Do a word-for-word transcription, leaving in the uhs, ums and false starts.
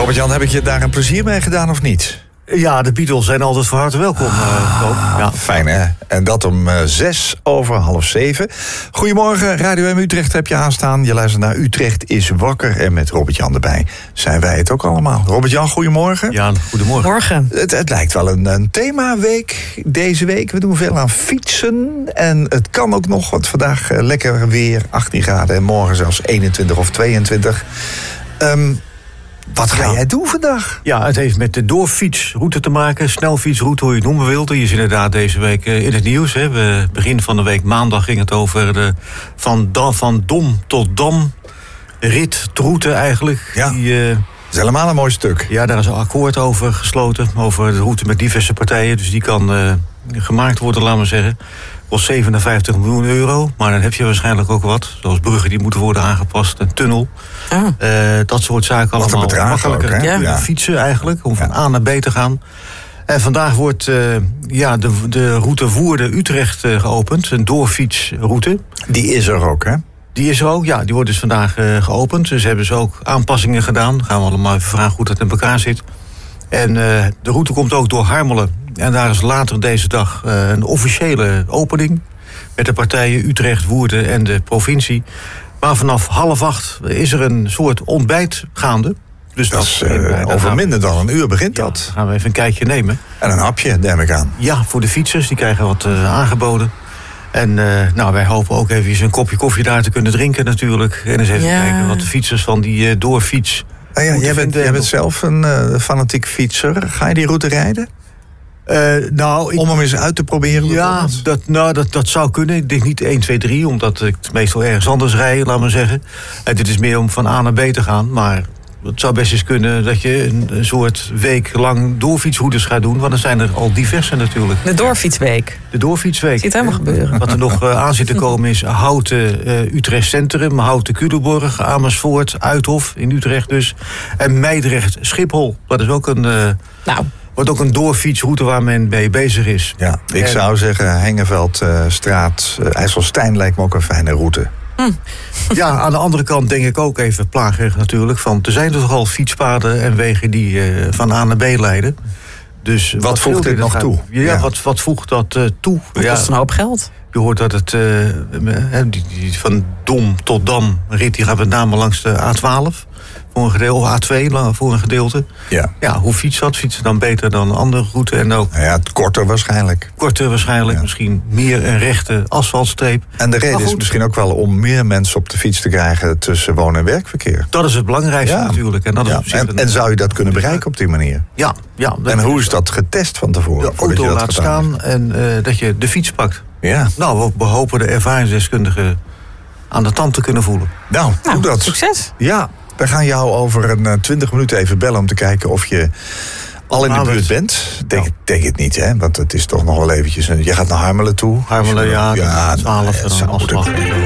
Robert-Jan, heb ik je daar een plezier mee gedaan of niet? Ja, de Beatles zijn altijd van harte welkom. Uh, ah, ja. Fijn, hè? En dat om uh, zes over half zeven. Goedemorgen, Radio M Utrecht heb je aanstaan. Je luistert naar Utrecht is wakker. En met Robert-Jan erbij zijn wij het ook allemaal. Robert-Jan, goedemorgen. Ja, goedemorgen. Morgen. Het, het lijkt wel een, een themaweek deze week. We doen veel aan fietsen. En het kan ook nog, want vandaag uh, lekker weer, achttien graden. En morgen zelfs eenentwintig of tweeëntwintig. Um, Wat ga ja. jij doen vandaag? Ja, het heeft met de doorfietsroute te maken. Snelfietsroute, hoe je het noemen wilt. Die is inderdaad deze week in het nieuws. Hè. We, begin van de week maandag ging het over de, van, da, van Dom tot Dam. Ritroute eigenlijk. Ja. Die, uh, dat is helemaal een mooi stuk. Ja, daar is een akkoord over gesloten. Over de route met diverse partijen. Dus die kan uh, gemaakt worden, laten we zeggen. Kost zevenenvijftig miljoen euro. Maar dan heb je waarschijnlijk ook wat. Zoals bruggen die moeten worden aangepast. Een tunnel. Ah. Uh, dat soort zaken wat allemaal makkelijker. Ook, ja. Ja. Fietsen eigenlijk, om van ja. A naar B te gaan. En vandaag wordt uh, ja, de, de route Woerden-Utrecht uh, geopend. Een doorfietsroute. Die is er ook, hè? Die is er ook, ja. Die wordt dus vandaag uh, geopend. Dus hebben ze ook aanpassingen gedaan. Dan gaan we allemaal even vragen hoe dat in elkaar zit. En uh, de route komt ook door Harmelen. En daar is later deze dag uh, een officiële opening. Met de partijen Utrecht, Woerden en de provincie. Maar vanaf half acht is er een soort ontbijt gaande. Dus dat is uh, over minder dan een uur begint ja, dat. Dan gaan we even een kijkje nemen. En een hapje, neem ik aan. Ja, voor de fietsers, die krijgen wat uh, aangeboden. En uh, nou, wij hopen ook even een kopje koffie daar te kunnen drinken natuurlijk. En eens even ja. kijken wat de fietsers van die uh, doorfiets... Ah ja, jij, bent, jij bent zelf een uh, fanatiek fietser. Ga je die route rijden? Uh, nou, ik, om hem eens uit te proberen? Ja, dat, nou, dat, dat zou kunnen. Ik denk niet één, twee, drie, omdat ik meestal ergens anders rij, laat maar zeggen. En dit is meer om van A naar B te gaan. Maar het zou best eens kunnen dat je een, een soort week lang doorfietsroutes gaat doen. Want er zijn er al diverse natuurlijk. De doorfietsweek. De doorfietsweek. Ziet helemaal gebeuren. Wat er nog uh, aan zit te komen is Houten uh, Utrecht Centrum, Houten Culemborg, Amersfoort, Uithof in Utrecht dus. En Meidrecht Schiphol. Dat is ook een... Uh, nou... wordt ook een doorfietsroute waar men mee bezig is. Ja, ik en... zou zeggen Hengeveld, uh, Straat, uh, IJsselstein lijkt me ook een fijne route. Hm. Ja, aan de andere kant denk ik ook even plagerig natuurlijk. Van, er zijn toch al fietspaden en wegen die uh, van A naar B leiden. Dus wat, wat voegt dit nog gaan? toe? Ja, ja. Wat, wat voegt dat uh, toe? Dat ja. kost een hoop geld. Je hoort dat het uh, die, die, van Dom tot Dam rit, die gaat met name langs de A twaalf. Voor een gedeelte, of A twee voor een gedeelte. Ja. Ja, hoe fietst dat? Fietsen dan beter dan een andere route? En ook nou ja, het korter waarschijnlijk. Korter waarschijnlijk, ja. Misschien meer een rechte asfaltstreep. En de reden is misschien ook wel om meer mensen op de fiets te krijgen tussen woon- en werkverkeer. Dat is het belangrijkste ja. natuurlijk. En, dat ja. is en, een... en zou je dat kunnen bereiken op die manier? Ja. ja en hoe is dat getest van tevoren? De auto laat staan en uh, dat je de fiets pakt. Ja. Nou, we hopen de ervaringsdeskundigen aan de tand te kunnen voelen. Nou, nou doe dat. Succes. Ja. We gaan jou over een twintig minuten even bellen om te kijken of je al in de buurt bent. Denk, ja. denk het niet, hè? Want het is toch nog wel eventjes... Je gaat naar Harmelen toe. Harmelen, ja, ja twaalf en dan afslag.